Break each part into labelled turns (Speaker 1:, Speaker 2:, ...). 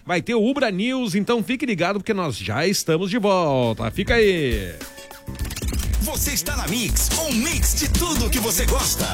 Speaker 1: vai ter o Ubra News, então fique ligado porque nós já estamos de volta. Fica aí.
Speaker 2: Você está na Mix, um mix de tudo que você gosta.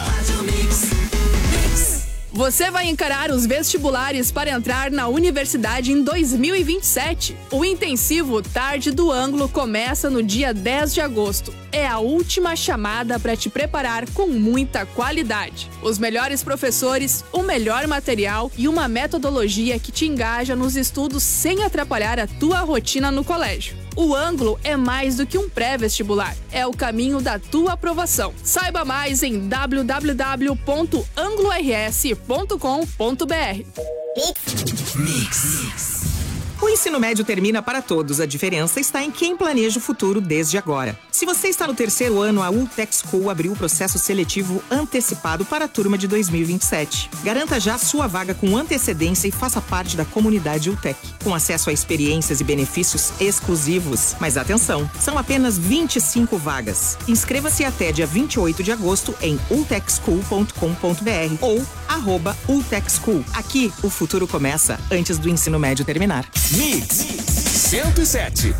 Speaker 3: Você vai encarar os vestibulares para entrar na universidade em 2027. O intensivo Tarde do Ângulo começa no dia 10 de agosto. É a última chamada para te preparar com muita qualidade. Os melhores professores, o melhor material e uma metodologia que te engaja nos estudos sem atrapalhar a tua rotina no colégio. O Ângulo é mais do que um pré-vestibular. É o caminho da tua aprovação. Saiba mais em www.anglo-rs.com.br.
Speaker 2: Mix.
Speaker 4: O ensino médio termina para todos. A diferença está em quem planeja o futuro desde agora. Se você está no terceiro ano, a Ultec School abriu o processo seletivo antecipado para a turma de 2027. Garanta já sua vaga com antecedência e faça parte da comunidade Ultec, com acesso a experiências e benefícios exclusivos. Mas atenção, são apenas 25 vagas. Inscreva-se até dia 28 de agosto em ultecschool.com.br ou @ultecschool. Aqui, o futuro começa antes do ensino médio terminar.
Speaker 2: Mix 107.1.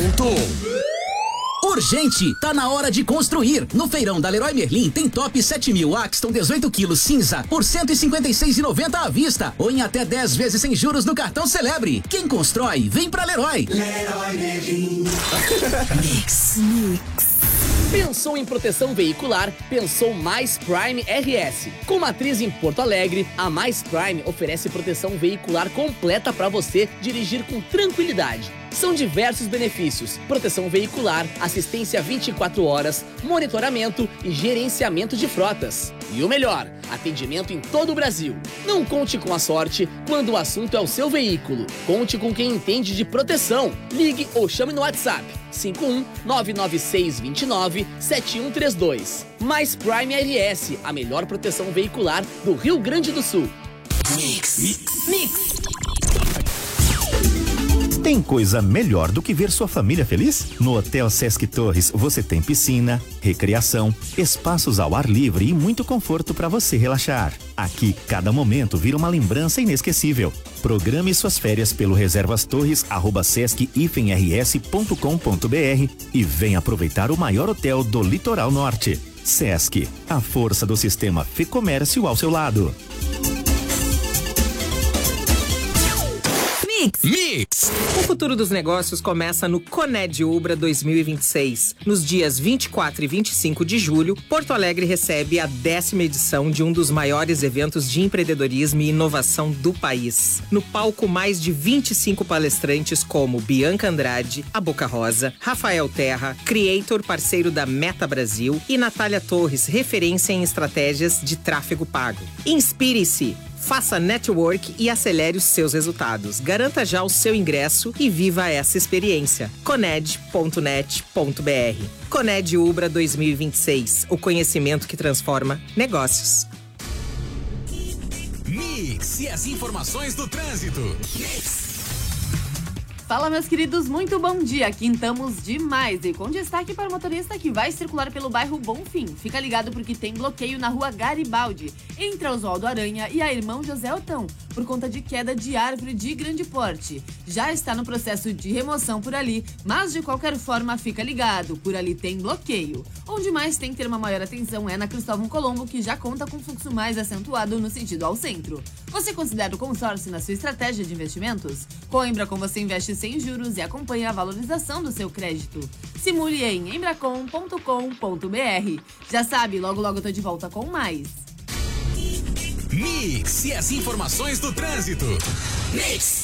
Speaker 5: Urgente, tá na hora de construir. No feirão da Leroy Merlin tem top 7000 Axton 18 quilos cinza por R$ 156,90 à vista ou em até 10 vezes sem juros no cartão Celebre. Quem constrói, vem pra Leroy.
Speaker 2: Leroy Merlin.
Speaker 5: Mix.
Speaker 6: Pensou em proteção veicular? Pensou Mais Prime RS. Com matriz em Porto Alegre, a Mais Prime oferece proteção veicular completa para você dirigir com tranquilidade. São diversos benefícios: proteção veicular, assistência 24 horas, monitoramento e gerenciamento de frotas. E o melhor, atendimento em todo o Brasil. Não conte com a sorte quando o assunto é o seu veículo. Conte com quem entende de proteção. Ligue ou chame no WhatsApp 51-99629-7132. Mais Prime RS, a melhor proteção veicular do Rio Grande do Sul.
Speaker 2: Mix.
Speaker 7: Tem coisa melhor do que ver sua família feliz? No Hotel Sesc Torres você tem piscina, recreação, espaços ao ar livre e muito conforto para você relaxar. Aqui, cada momento vira uma lembrança inesquecível. Programe suas férias pelo reservastorres@sesc-rs.com.br e venha aproveitar o maior hotel do Litoral Norte. Sesc, a força do sistema Fê-Comércio ao seu lado.
Speaker 4: Mix. O futuro dos negócios começa no Coned Ubra 2026. Nos dias 24 e 25 de julho, Porto Alegre recebe a 10ª edição de um dos maiores eventos de empreendedorismo e inovação do país. No palco, mais de 25 palestrantes como Bianca Andrade, a Boca Rosa, Rafael Terra, Creator, parceiro da Meta Brasil, e Natália Torres, referência em estratégias de tráfego pago. Inspire-se! Faça network e acelere os seus resultados. Garanta já o seu ingresso e viva essa experiência. Coned.net.br. Coned Ubra 2026. O conhecimento que transforma negócios.
Speaker 2: Mix e as informações do trânsito.
Speaker 8: Fala, meus queridos, muito bom dia. Quintamos demais e com destaque para o motorista que vai circular pelo bairro Bonfim. Fica ligado porque tem bloqueio na rua Garibaldi, entre Oswaldo Aranha e a Irmão José Otão, por conta de queda de árvore de grande porte. Já está no processo de remoção por ali, mas de qualquer forma fica ligado, por ali tem bloqueio. Onde mais tem que ter uma maior atenção é na Cristóvão Colombo, que já conta com fluxo mais acentuado no sentido ao centro. Você considera o consórcio na sua estratégia de investimentos? Coimbra, com você investe sem juros e acompanha a valorização do seu crédito. Simule em embracon.com.br. Já sabe, logo logo eu tô de volta com mais.
Speaker 2: Mix e as informações do trânsito. Mix.